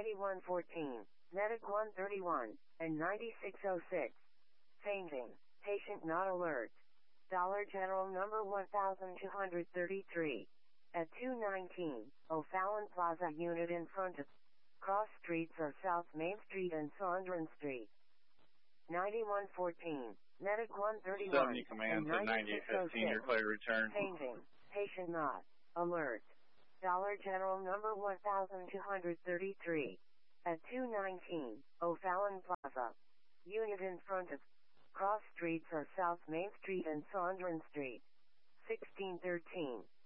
9114, Medic 131, and 9606. Fainting. Patient not alert. Dollar General number 1233. At 219, O'Fallon Plaza unit in front of. Cross streets are South Main Street and Saunders Street. 9114, Medic 131, 70 command and to 9815, your clear return. Fainting. Patient not alert. Dollar General number 1233. At 219, O'Fallon Plaza. Unit in front of. Cross streets are South Main Street and Saunders Street. 1613.